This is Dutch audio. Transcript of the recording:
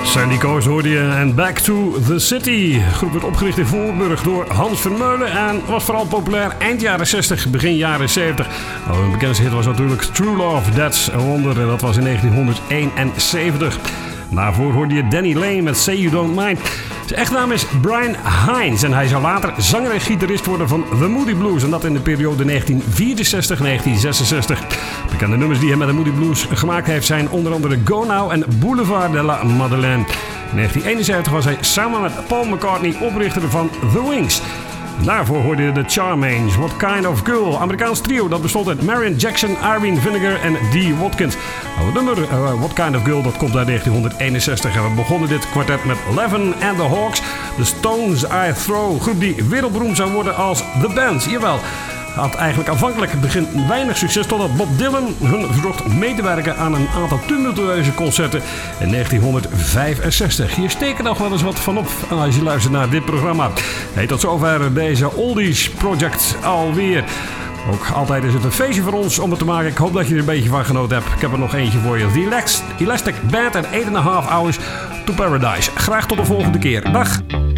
Sandy Coast hoorde je en Back to the City. De groep werd opgericht in Voorburg door Hans Vermeulen en was vooral populair eind jaren 60, begin jaren 70. Een bekendste hit was natuurlijk True Love, That's a Wonder en dat was in 1971. Daarvoor hoorde je Danny Lane met Say You Don't Mind. Zijn echte naam is Brian Hines en hij zou later zanger en gitarist worden van The Moody Blues. En dat in de periode 1964-1966. Bekende nummers die hij met de Moody Blues gemaakt heeft zijn onder andere Go Now en Boulevard de la Madeleine. In 1971 was hij samen met Paul McCartney oprichter van The Wings. Daarvoor hoorde je de Charmaines, What Kind of Girl, Amerikaans trio dat bestond uit Marion Jackson, Irene Vinegar en Dee Watkins. Het nummer What Kind of Girl dat komt uit 1961 en we begonnen dit kwartet met Levin and the Hawks, The Stones I Throw, groep die wereldberoemd zou worden als The Band. Jawel, had eigenlijk aanvankelijk begin weinig succes totdat Bob Dylan hun verzocht mee te werken aan een aantal tumultueuze concerten in 1965. Hier steken nog wel eens wat van op als je luistert naar dit programma. Hey, tot zover deze Oldies Project alweer. Ook altijd is het een feestje voor ons om het te maken. Ik hoop dat je er een beetje van genoten hebt. Ik heb er nog eentje voor je. The Elastic Band en 8.5 Hours to Paradise. Graag tot de volgende keer. Dag!